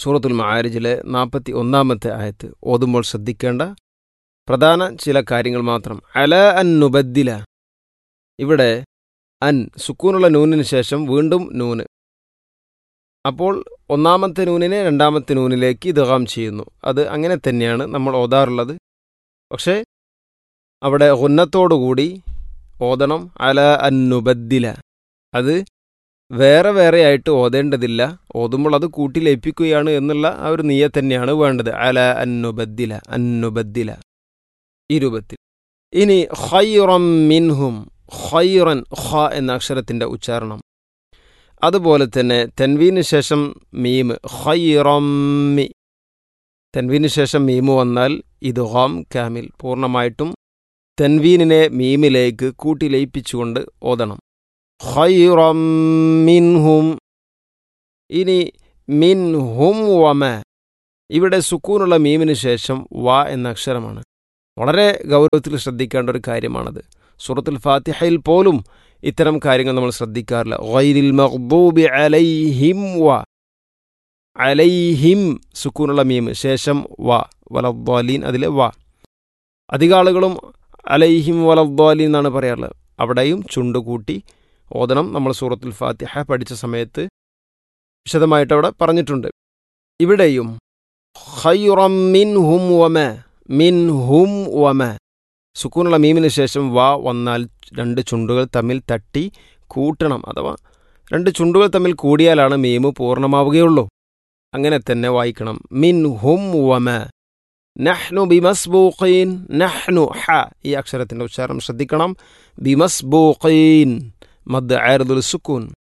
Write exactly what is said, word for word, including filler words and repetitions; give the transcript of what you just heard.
സൂറത്തുൽ മആരിജിലെ നാൽപ്പത്തി ഒന്നാമത്തെ ആയത്ത് ഓതുമ്പോൾ ശ്രദ്ധിക്കേണ്ട പ്രധാന ചില കാര്യങ്ങൾ മാത്രം. അല അൻ നുബദ്ദില, ഇവിടെ അൻ സുക്കൂനുള്ള നൂനിന് ശേഷം വീണ്ടും നൂന്. അപ്പോൾ ഒന്നാമത്തെ നൂനിനെ രണ്ടാമത്തെ നൂനിലേക്ക് ഇദ്ഗാം ചെയ്യുന്നു. അത് അങ്ങനെ തന്നെയാണ് നമ്മൾ ഓതാറുള്ളത്. പക്ഷേ അവിടെ ഗുന്നത്തോടുകൂടി ഓതണം. അല അൻ നുബദ്ദില, അത് വേറെ വേറെ ആയിട്ട് ഓതേണ്ടതില്ല. ഓതുമ്പോൾ അത് കൂട്ടി ലയിപ്പിക്കുകയാണ് എന്നുള്ള ആ ഒരു നിയ്യത്ത് തന്നെയാണ് വേണ്ടത്. അല അൻ നുബദ്ദില, അൻ നുബദ്ദില ഈ രൂപത്തിൽ. ഇനി ഖൈറം മിൻഹും, ഖൈറൻ ഖ എന്ന അക്ഷരത്തിൻ്റെ ഉച്ചാരണം. അതുപോലെ തന്നെ തെൻവീന് ശേഷം മീം, ഖൈറമ്മി. തെൻവീന് ശേഷം മീമ് വന്നാൽ ഇദ്ഗാം കാമിൽ, പൂർണ്ണമായിട്ടും തെൻവീനിനെ മീമിലേക്ക് കൂട്ടി ലയിപ്പിച്ചുകൊണ്ട് ഓതണം. ഖൈറം മിൻഹും. ഇനി മിൻഹും വമ, ഇവിടെ സുക്കൂനുള്ള മീമിന് ശേഷം വ എന്ന അക്ഷരമാണ്. വളരെ ഗൗരവത്തിൽ ശ്രദ്ധിക്കേണ്ട ഒരു കാര്യമാണത്. സൂറത്തുൽ ഫാത്തിഹയിൽ പോലും ഇത്തരം കാര്യങ്ങൾ നമ്മൾ ശ്രദ്ധിക്കാറില്ല. ഗൈരിൽ മഗ്ദൂബി അലൈഹിം വ, അലൈഹിം സുക്കൂനുള്ള മീം ശേഷം വ, വലദ്ദാലീൻ അതിലെ വ. അധിക ആളുകളും അലൈഹിം വലദ്ദാലീൻ എന്നാണ് പറയാറുള്ളത്. അവിടെയും ചുണ്ട് കൂട്ടി ഓതണം. നമ്മൾ സൂറത്തുൽ ഫാത്തിഹ പഠിച്ച സമയത്ത് വിശദമായിട്ട് അവിടെ പറഞ്ഞിട്ടുണ്ട്. ഇവിടെയും ഖൈറം മിൻഹും വമ, മിൻഹും വമ, സുക്കൂനുള്ള മീമിന് ശേഷം വ വന്നാൽ രണ്ട് ചുണ്ടുകൾ തമ്മിൽ തട്ടി കൂട്ടണം. അഥവാ രണ്ട് ചുണ്ടുകൾ തമ്മിൽ കൂടിയാലാണ് മീമ് പൂർണ്ണമാവുകയുള്ളൂ. അങ്ങനെ തന്നെ വായിക്കണം. മിൻഹും വമ. നഹ്നു ബിമസ്ബൂഖീൻ, നഹ്നു ഹ ഈ അക്ഷരത്തിൻ്റെ ഉച്ചാരണം ശ്രദ്ധിക്കണം. ബിമസ്ബൂഖീൻ മദ് ആർദുൽ സുക്കൂൻ.